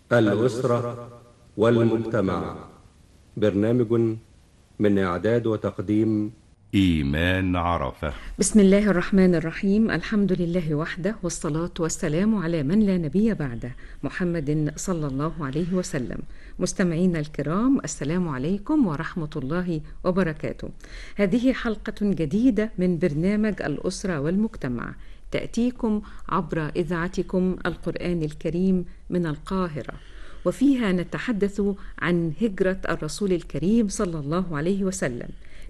الأسرة والمجتمع. برنامج من إعداد وتقديم إيمان عرفة. بسم الله الرحمن الرحيم. الحمد لله وحده، والصلاة والسلام على من لا نبي بعده، محمد صلى الله عليه وسلم. مستمعينا الكرام، السلام عليكم ورحمة الله وبركاته. هذه حلقة جديدة من برنامج الأسرة والمجتمع، تأتيكم عبر إذاعتكم القرآن الكريم من القاهرة، وفيها نتحدث عن هجرة الرسول الكريم صلى الله عليه وسلم.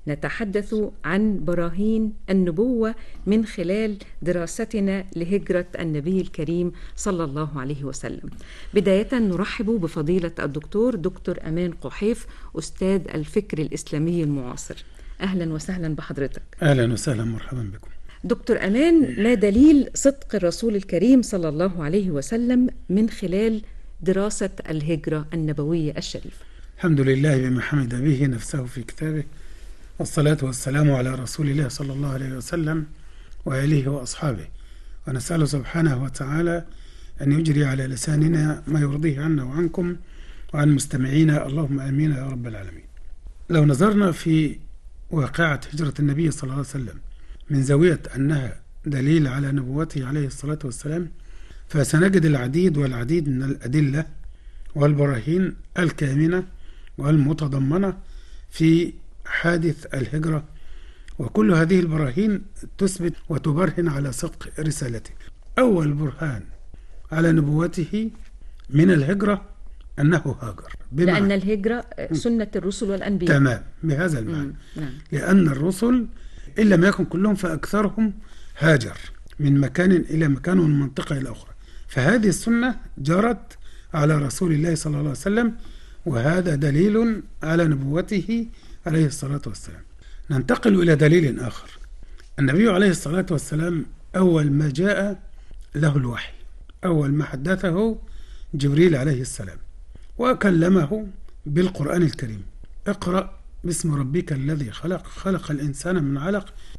نتحدث عن براهين النبوة من خلال دراستنا لهجرة النبي الكريم صلى الله عليه وسلم. بداية نرحب بفضيلة الدكتور أمان قحيف، أستاذ الفكر الإسلامي المعاصر. أهلا وسهلا بحضرتك. أهلا وسهلا، مرحبا بكم. دكتور أمان، ما دليل صدق الرسول الكريم صلى الله عليه وسلم من خلال دراسة الهجرة النبوية الشريفة؟ الحمد لله بما حمد به نفسه في كتابه، والصلاة والسلام على رسول الله صلى الله عليه وسلم وآله وأصحابه، ونسأله سبحانه وتعالى أن يجري على لساننا ما يرضيه عنا وعنكم وعن مستمعينا، اللهم آمين يا رب العالمين. لو نظرنا في واقعة هجرة النبي صلى الله عليه وسلم من زاوية أنها دليل على نبوته عليه الصلاة والسلام، فسنجد العديد والعديد من الأدلة والبراهين الكامنة والمتضمنة في حادث الهجرة، وكل هذه البراهين تثبت وتبرهن على صدق رسالته. أول برهان على نبوته من الهجرة أنه هاجر، لأن الهجرة سنة الرسل والأنبياء. تمام، بهذا المعنى. لأن الرسل إن لم يكن كلهم فأكثرهم هاجر من مكان إلى مكان ومن منطقة إلى أخرى، فهذه السنة جرت على رسول الله صلى الله عليه وسلم، وهذا دليل على نبوته عليه الصلاة والسلام. ننتقل إلى دليل آخر. النبي عليه الصلاة والسلام أول ما جاء له الوحي، أول ما حدثه جبريل عليه السلام وكلمه بالقرآن الكريم: اقرأ باسم ربك الذي خلق، خلق الإنسان من علق،